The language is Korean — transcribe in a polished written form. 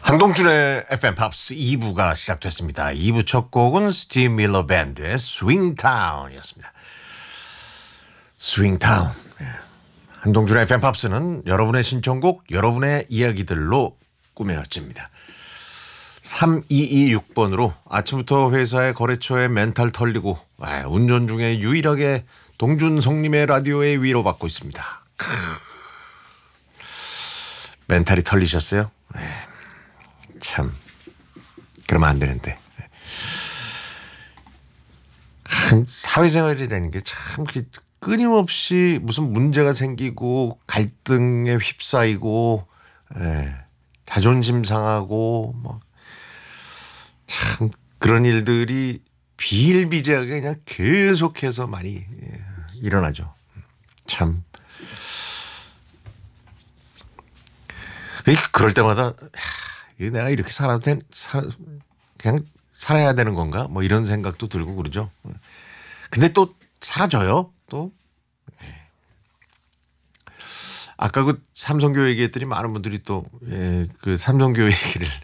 한동준의 FM 팝스 2부가 시작됐습니다. 2부 첫 곡은 스티브 밀러 밴드의 스윙타운이었습니다. 스윙타운. 한동준의 FM 팝스는 여러분의 신청곡, 여러분의 이야기들로 꾸며집니다. 3226번으로 아침부터 회사의 거래처에 멘탈 털리고 운전 중에 유일하게 동준성님의 라디오에 위로받고 있습니다. 멘탈이 털리셨어요? 참 그러면 안 되는데 사회생활이라는 게 참 끊임없이 무슨 문제가 생기고 갈등에 휩싸이고 자존심 상하고 참 그런 일들이 비일비재하게 그냥 계속해서 많이 일어나죠. 참 그럴 때마다 내가 이렇게 그냥 살아야 되는 건가? 뭐 이런 생각도 들고 그러죠. 근데 또 사라져요. 또. 아까 그 삼성교 얘기했더니 많은 분들이 또 그 삼성교 얘기를